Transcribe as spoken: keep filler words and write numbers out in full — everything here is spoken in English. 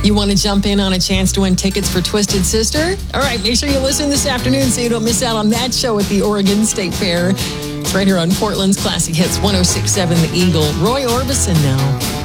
You want to jump in on a chance to win tickets for Twisted Sister? All right, make sure you listen this afternoon so you don't miss out on that show at the Oregon State Fair. It's right here on Portland's Classic Hits one oh six point seven The Eagle. Roy Orbison now.